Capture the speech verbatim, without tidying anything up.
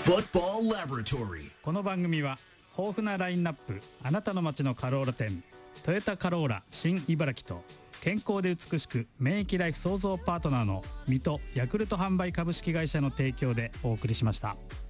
Football Laboratory。 この番組は豊富なラインナップ、あなたの街のカローラ店、トヨタカローラ新茨城と健康で美しく免疫ライフ創造パートナーの水戸ヤクルト販売株式会社の提供でお送りしました。